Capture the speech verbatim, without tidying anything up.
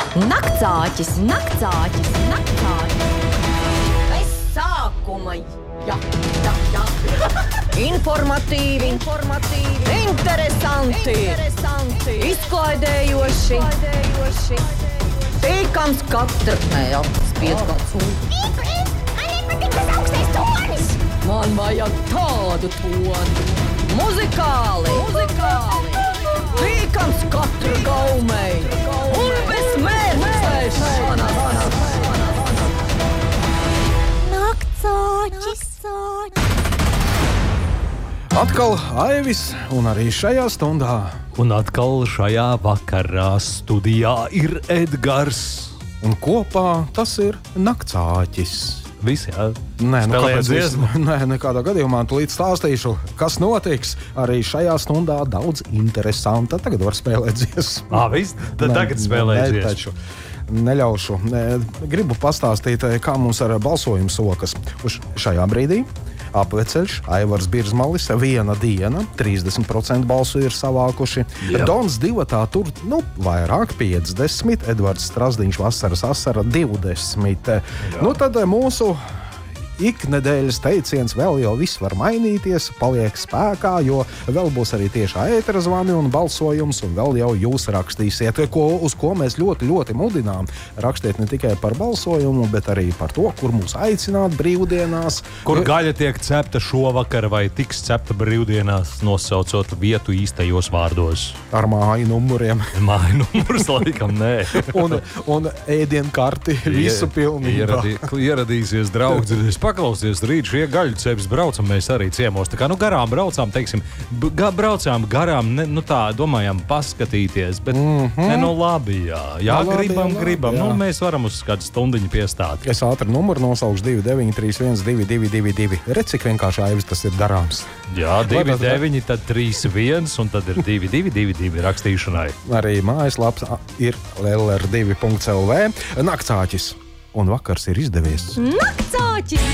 Naktsāķis, naktsāķis, naktsāķis. Bez sākuma, jā, jā, jā. Informatīvi, informatīvi, interesanti, interesanti, izklaidējoši, izklaidējoši. Tīkams katra, nē, atspied kāds un... Man vajag tādu toni. Muzikāli, muzikāli. Tīkams katru gaumei. Un bez mērķēšanas. Naktsāķis. Atkal Aivis un arī šajā stundā. Un atkal šajā vakarā studijā ir Edgars. Un kopā tas ir Naktsāķis. Visi, jā? Nē, nu Spēlējam kāpēc dziesmu? vis- Nē, nekādā gadījumā tūlīt stāstīšu, kas notiks. Arī šajā stundā daudz interesanta. Tagad var spēlēt dziesmu. Ā, viss? Tad tagad spēlēt Nē, dziesmu. taču neļaušu. Nē, gribu pastāstīt, kā mums ar balsojumu sokas. Uz šajā brīdī Apveceļš, Aivars Birzmalis, viena diena, trīsdesmit procenti balsu ir savākuši. Jā. Dons divatā tur, nu, vairāk, piecdesmit, Edvards Strazdiņš, Vasaras asara, divdesmit. Nu, tad mūsu iknedēļas teiciens vēl jau viss var mainīties, paliek spēkā, jo vēl būs arī tiešā ētera zvani un balsojums, un vēl jau jūs rakstīsiet, ko, uz ko mēs ļoti, ļoti mudinām. Rakstiet ne tikai par balsojumu, bet arī par to, kur mūs aicināt brīvdienās. Kur gaļa tiek cepta šovakar vai tiks cepta brīvdienās, nosaucot vietu īstajos vārdos? Ar māju numuriem Māju numurs laikam nē. un, un ēdienkarti visu pilnībā. Ieradī, ieradīsies draugs. Paklausies, rīt šie gaļu ceps braucam mēs arī ciemos. Tā kā nu garām braucām, teiksim, b- ga, braucām garām, ne, nu tā, domājām paskatīties, bet mm -hmm. ne, nu labi, jā. Jā, Nu, labi, gribam, labi, gribam. jā. Nu, mēs varam uz kādu stundiņu piestāt. Es ātri numuru nosaukšu divi deviņi trīs viens divi divi divi divi. Redz, cik vienkārši Aivis tas ir darāms. Jā, divi Vai tas- deviņi, tad trīs viens, un tad ir divi divi divi divi rakstīšanai. Arī mājaslaps ir l r divi punkts l v. Naktsāķis. Un vakars ir izdevies. Naktsāķis.